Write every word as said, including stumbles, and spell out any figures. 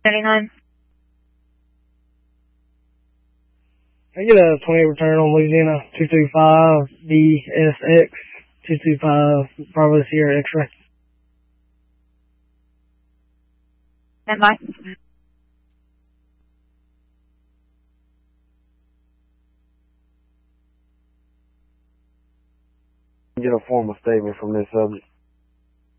seventy-nine. I get a twenty-eight return on Louisiana two two five D S X two two five Bravo Sierra X-ray. Stand by. Get a formal statement from this subject.